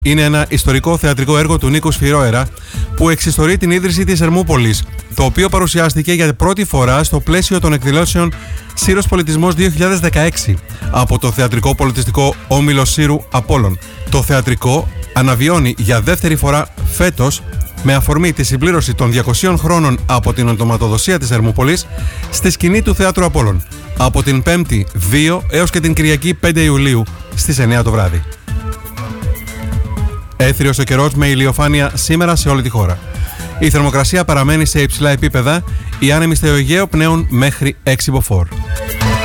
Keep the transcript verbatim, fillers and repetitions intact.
Είναι ένα ιστορικό θεατρικό έργο του Νίκου Σφυρόερα που εξιστορεί την ίδρυση της Ερμούπολης, το οποίο παρουσιάστηκε για πρώτη φορά στο πλαίσιο των εκδηλώσεων Σύρος Πολιτισμός δύο χιλιάδες δεκαέξι από το Θεατρικό Πολιτιστικό Όμιλο Σύρου Απόλλων. Το θεατρικό αναβιώνει για δεύτερη φορά φέτος, με αφορμή τη συμπλήρωση των διακοσίων χρόνων από την οντοματοδοσία της Ερμούπολης, στη σκηνή του Θεάτρου Απόλλων, από την Πέμπτη δύο έως και την Κυριακή πέντε Ιουλίου στις εννιά το βράδυ. Έθριος ο καιρός με ηλιοφάνεια σήμερα σε όλη τη χώρα. Η θερμοκρασία παραμένει σε υψηλά επίπεδα, οι άνεμοι στο Αιγαίο πνέουν μέχρι έξι μποφόρ.